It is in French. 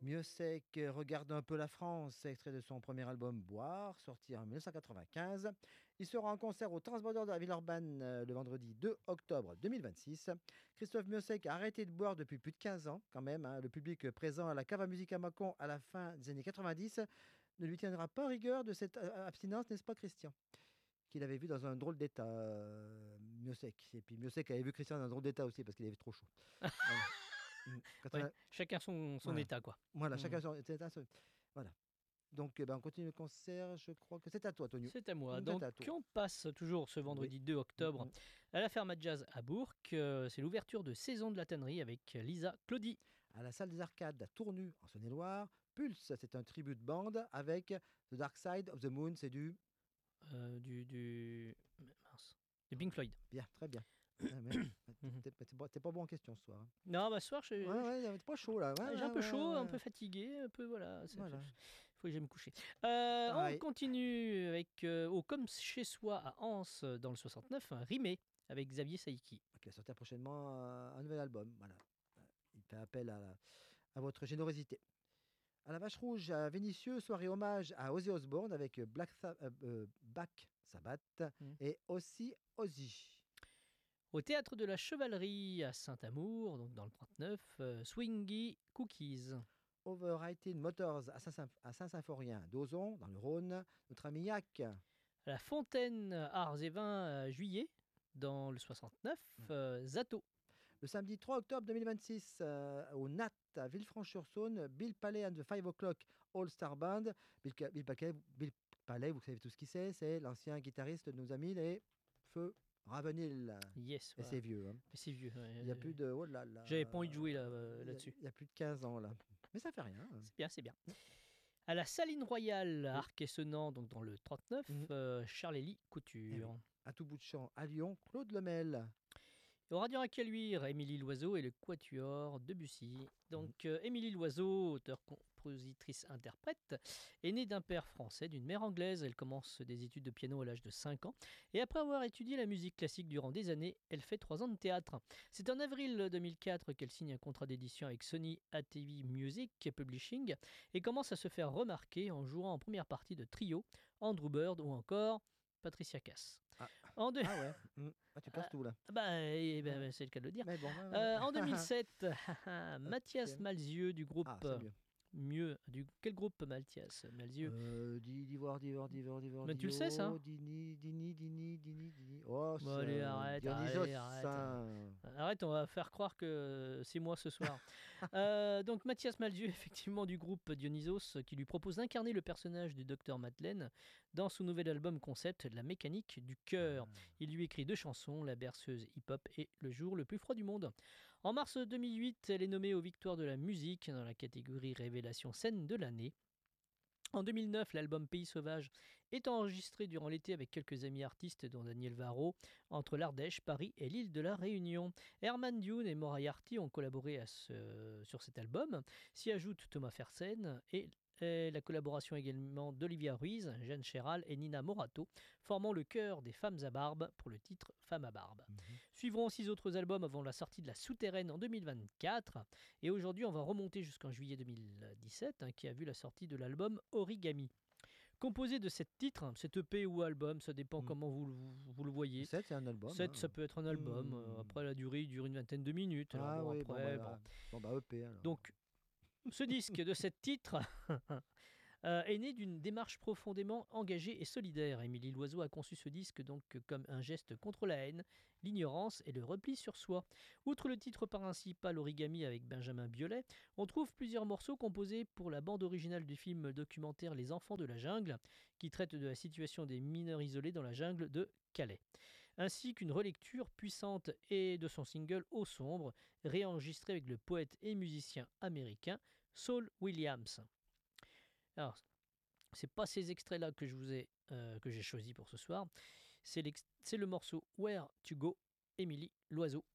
Mieux c'est que Regarde un peu la France, extrait de son premier album Boire, sorti en 1995. Il sera en concert au Transborder de la Villeurbanne le vendredi 2 octobre 2026. Christophe Miossec a arrêté de boire depuis plus de 15 ans, quand même, hein. Le public présent à la cave à musique à Mâcon à la fin des années 90 ne lui tiendra pas rigueur de cette abstinence, n'est-ce pas, Christian? Qu'il avait vu dans un drôle d'état, Miossec. Et puis Miossec avait vu Christian dans un drôle d'état aussi parce qu'il avait trop chaud. Voilà. Quand on Ouais, a- chacun son Voilà. état, quoi. Voilà, Hmm. chacun son. Voilà. Donc, on continue le concert. Je crois que c'est à toi, Tonio. C'est à moi. C'est Donc, à toi. on passe toujours ce Oui. vendredi 2 Mm, octobre mm. à la Ferme à Jazz à Bourg. C'est l'ouverture de saison de la tannerie avec Lisa Claudie. À la salle des arcades à Tournu, en Saône-et-Loire. Pulse, c'est un tribut de bande avec The Dark Side of the Moon. C'est du. Mince. Du Pink Floyd. Bien, très bien. Ouais, Mhm. t'es pas bon en question ce soir, hein. Non, bah, ce soir, Ouais, ouais, t'es pas chaud là. Ouais, j'ai un ouais, peu ouais, chaud, un peu ouais. fatigué, un peu voilà. Voilà. Faut que j'aille me coucher. On Pareil. continue avec au Comme chez soi à Anse dans le 69, un Rimé avec Xavier Saïki. Qui va sortir prochainement un nouvel album. Voilà. Il fait appel à votre générosité. À la Vache Rouge, à Vénissieux, soirée hommage à Ozzy Osbourne avec Black Sabbath Mm. et aussi Ozzy. Au théâtre de la Chevalerie à Saint-Amour, donc dans le 39, Swingy Cookies. Overwriting Motors à Saint-Symphorien d'Ozon, dans le Rhône, notre ami Yac. À la Fontaine Arts et Vins Juillet, dans le 69, Zato. Le samedi 3 octobre 2026, au NAT à Villefranche-sur-Saône, Bill Palais and the 5 O'Clock All-Star Band. Bill Palais, vous savez tout ce qui c'est l'ancien guitariste de nos amis, les Feux Ravenil. Yes, Et voilà. c'est vieux, hein. Mais c'est vieux. Il y a plus de. Oh là là. J'avais pas envie de jouer là-dessus. Il y a plus de 15 ans, là. Mais ça fait rien, hein. C'est bien, c'est bien. À la Saline Royale, à Oui. Arc-et-Senans, donc dans le 39, Charlélie Eh Couture. oui. À tout bout de champ, à Lyon, Claude Lemel. Et au Radio Racaluire, Émilie Loiseau et le Quatuor Debussy. Donc, Émilie Loiseau, auteure, compositrice, interprète, est née d'un père français, d'une mère anglaise. Elle commence des études de piano à l'âge de 5 ans. Et après avoir étudié la musique classique durant des années, elle fait 3 ans de théâtre. C'est en avril 2004 qu'elle signe un contrat d'édition avec Sony ATV Music Publishing et commence à se faire remarquer en jouant en première partie de Trio, Andrew Bird ou encore Patricia Cass. Ah, En deux... ah ouais. Ah, tu casses tout, là. C'est le cas de le dire. Mais bon, ouais, ouais. En 2007, Ok. Mathias Malzieu du groupe Ah, c'est mieux. Quel groupe Mathias Malzieu? D'Ivoire, Mais tu le sais ça? Dini. Oh, Bon, allez, arrête, Dionysos, arrête. ça. Arrête, on va faire croire que c'est moi ce soir. Donc Mathias Malzieu, effectivement du groupe Dionysos, qui lui propose d'incarner le personnage du docteur Madeleine dans son nouvel album concept La mécanique du cœur. Il lui écrit 2 chansons, La berceuse hip-hop et Le jour le plus froid du monde. En mars 2008, elle est nommée aux Victoires de la musique dans la catégorie Révélation scène de l'année. En 2009, l'album Pays Sauvage est enregistré durant l'été avec quelques amis artistes dont Daniel Varro, entre l'Ardèche, Paris et l'île de la Réunion. Herman Dune et Moriarty ont collaboré sur cet album. S'y ajoute Thomas Fersen et la collaboration également d'Olivia Ruiz, Jeanne Chéral et Nina Morato, formant le chœur des Femmes à barbe pour le titre Femmes à barbe. Suivront 6 autres albums avant la sortie de La Souterraine en 2024. Et aujourd'hui, on va remonter jusqu'en juillet 2017, qui a vu la sortie de l'album Origami. Composé de 7 titres, c'est EP ou album, ça dépend comment vous le voyez. 7, c'est un album. 7, ça peut être un album. Après, la durée, il dure une vingtaine de minutes. Alors, Ah bon, oui, après, EP alors. Donc, ce disque de 7 titres est né d'une démarche profondément engagée et solidaire. Émilie Loiseau a conçu ce disque donc comme un geste contre la haine, l'ignorance et le repli sur soi. Outre le titre principal Origami avec Benjamin Biolay, on trouve plusieurs morceaux composés pour la bande originale du film documentaire Les Enfants de la Jungle, qui traite de la situation des mineurs isolés dans la jungle de Calais, ainsi qu'une relecture puissante et de son single Eau sombre, réenregistré avec le poète et musicien américain Saul Williams. Alors, c'est pas ces extraits-là que j'ai choisi pour ce soir. C'est le morceau Where to Go, Émilie Loiseau.